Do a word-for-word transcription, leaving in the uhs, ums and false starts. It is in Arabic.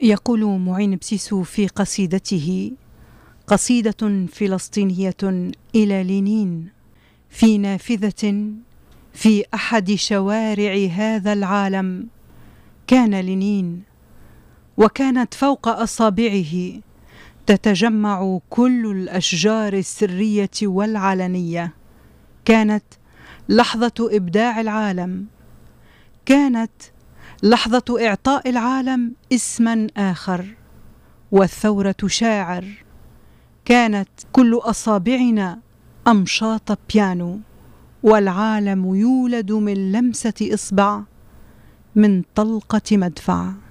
يقول معين بسيسو في قصيدته: قصيدة فلسطينية إلى لينين في نافذة في أحد شوارع هذا العالم. كان لينين وكانت فوق أصابعه تتجمع كل الأشجار السرية والعلنية. كانت لحظة إبداع العالم، كانت لحظة إعطاء العالم اسما آخر، والثورة شاعر. كانت كل أصابعنا أمشاط بيانو، والعالم يولد من لمسة إصبع، من طلقة مدفع.